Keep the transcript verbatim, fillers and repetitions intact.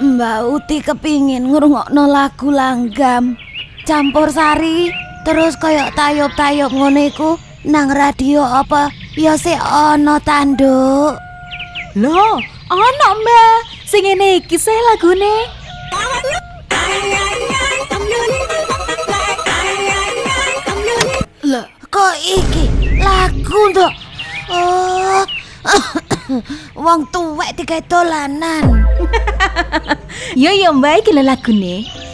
Mbak Uti kepingin ngrungokno lagu Langgam Campursari terus koyok tayub-tayub ngono iku nang radio apa ya sik ana tanduk. Loh, ana Mbak. Sing ngene iki sih lagune. Lah, kok iki lagu nduk. Oh. Wong tuwek digawe dolanan. Yo yo Mbak iki lho lagune.